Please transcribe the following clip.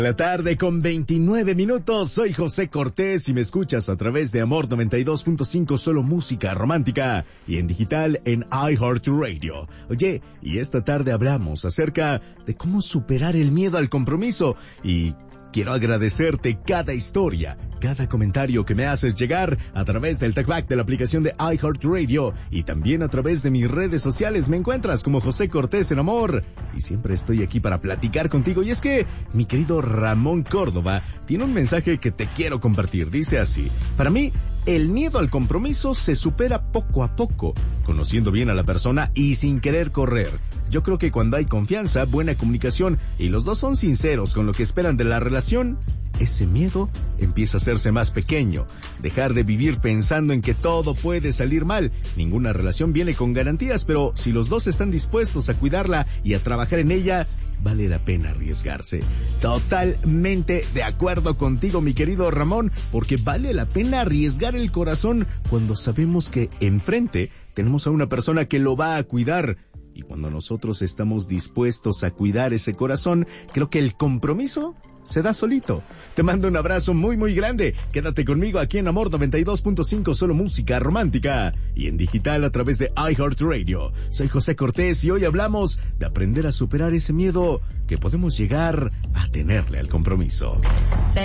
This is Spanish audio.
La tarde con 29 minutos, soy José Cortés y me escuchas a través de Amor 92.5, solo música romántica, y en digital en iHeartRadio. Oye, y esta tarde hablamos acerca de cómo superar el miedo al compromiso, y quiero agradecerte cada historia, cada comentario que me haces llegar a través del talkback de la aplicación de iHeartRadio y también a través de mis redes sociales. Me encuentras como José Cortés en Amor y siempre estoy aquí para platicar contigo. Y es que mi querido Ramón Córdoba tiene un mensaje que te quiero compartir. Dice así: para mí, el miedo al compromiso se supera poco a poco, conociendo bien a la persona y sin querer correr. Yo creo que cuando hay confianza, buena comunicación y los dos son sinceros con lo que esperan de la relación, ese miedo empieza a hacerse más pequeño. Dejar de vivir pensando en que todo puede salir mal. Ninguna relación viene con garantías, pero si los dos están dispuestos a cuidarla y a trabajar en ella, vale la pena arriesgarse. Totalmente de acuerdo contigo, mi querido Ramón, porque vale la pena arriesgar el corazón cuando sabemos que enfrente tenemos a una persona que lo va a cuidar. Y cuando nosotros estamos dispuestos a cuidar ese corazón, creo que el compromiso se da solito. Te mando un abrazo muy muy grande. Quédate conmigo aquí en Amor 92.5, solo música romántica, y en digital a través de iHeartRadio. Soy José Cortés y hoy hablamos de aprender a superar ese miedo que podemos llegar a tenerle al compromiso.